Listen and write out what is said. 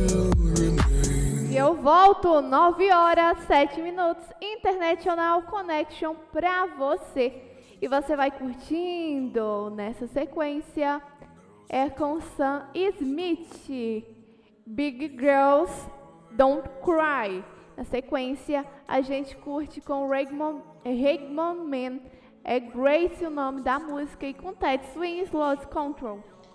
E eu volto, 9 horas, 7 minutos, International Connection pra você. E você vai curtindo nessa sequência, é com Sam Smith, Big Girls Don't Cry. Na sequência, a gente curte com Raymond Man, é Grace o nome da música, e com Ted Swings, Lost Control.